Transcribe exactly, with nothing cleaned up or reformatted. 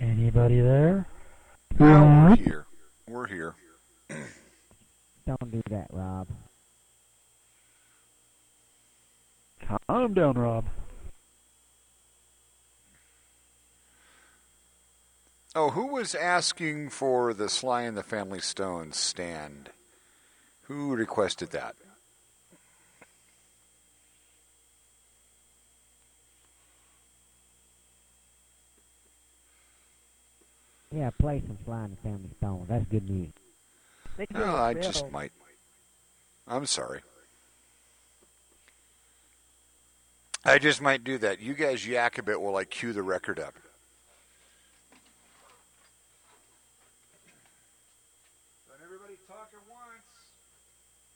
Anybody there? Well, we're Rob? here. We're here. Don't do that, Rob. Calm down, Rob. Oh, who was asking for the Sly and the Family Stone stand? Who requested that? Yeah, play some Sly and the Family Stone. That's good news. Oh, I just might. I'm sorry. I just might do that. You guys yak a bit while I cue the record up.